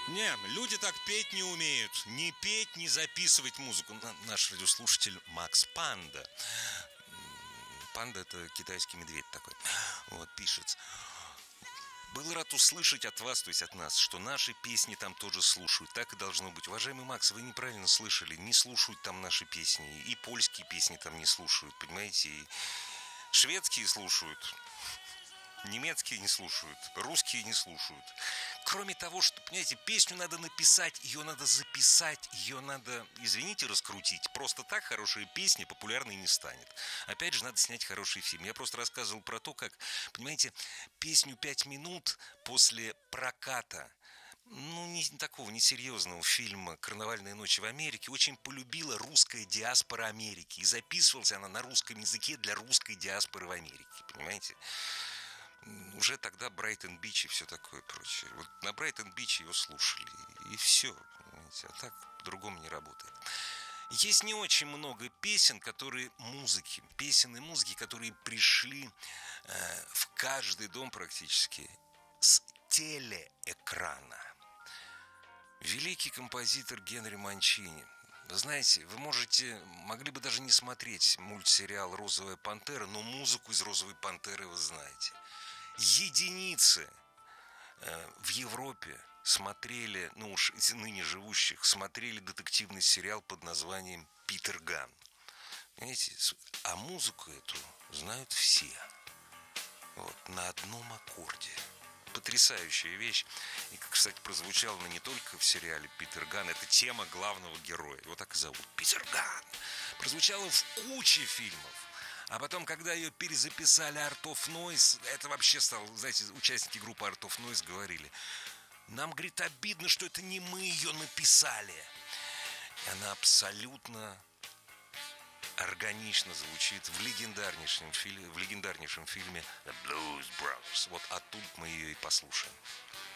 Не, люди так петь не умеют. Ни петь, ни записывать музыку. Наш радиослушатель Макс Панда. Панда — это китайский медведь такой. Вот, пишет. Был рад услышать от вас, то есть от нас, что наши песни там тоже слушают. Так и должно быть. Уважаемый Макс, вы неправильно слышали. Не слушают там наши песни. И польские песни там не слушают, понимаете? И шведские слушают. Немецкие не слушают, русские не слушают. Кроме того, что, понимаете, песню надо написать, ее надо записать, ее надо, извините, раскрутить. Просто так хорошая песня популярной не станет. Опять же, надо снять хороший фильм. Я просто рассказывал про то, как, понимаете, песню «5 минут» после проката не такого несерьезного фильма «Карнавальные ночи в Америке» очень полюбила русская диаспора Америки. И записывалась она на русском языке для русской диаспоры в Америке. Понимаете? Уже тогда Брайтон-Бич и все такое прочее. Вот на Брайтон-Бич ее слушали, и все. Понимаете? А так по-другому не работает. Есть не очень много песен, которые музыки, песен и музыки, которые пришли в каждый дом практически с телеэкрана. Великий композитор Генри Манчини. Вы знаете, вы могли бы даже не смотреть мультсериал «Розовая пантера», но музыку из «Розовой пантеры» вы знаете. Единицы в Европе смотрели, ну уж из ныне живущих, смотрели детективный сериал под названием «Питер Ган». Понимаете, а музыку эту знают все. Вот, на одном аккорде. Потрясающая вещь. И, кстати, прозвучала она не только в сериале «Питер Ган», это тема главного героя. Его так и зовут. Питер Ган. Прозвучала в куче фильмов. А потом, когда ее перезаписали Art of Noise, это вообще стало, знаете, участники группы Art of Noise говорили, нам, говорит, обидно, что это не мы ее написали. И она абсолютно органично звучит в легендарнейшем фильме The Blues Brothers. Вот оттуда мы ее и послушаем.